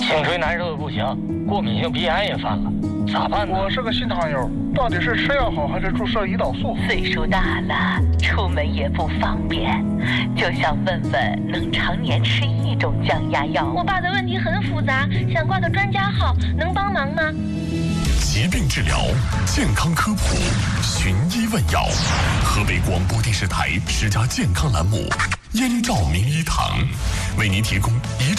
胸椎难受的不行，过敏性鼻炎也犯了，咋办呢？ 我是个新糖友，到底是吃药好还是注射胰岛素？ 岁数大了，出门也不方便，就想问问能常年吃一种降压药。 我爸的问题很复杂，想挂个专家号，能帮忙吗？ 疾病治疗，健康科普，寻医问药。河北广播电视台10家健康栏目，燕赵名医堂为您提供